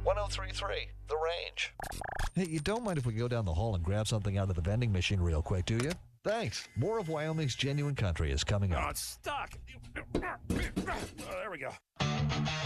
1033, The Range. Hey, you don't mind if we go down the hall and grab something out of the vending machine real quick, do you? Thanks. More of Wyoming's Genuine Country is coming up. Oh, it's stuck. Oh, there we go.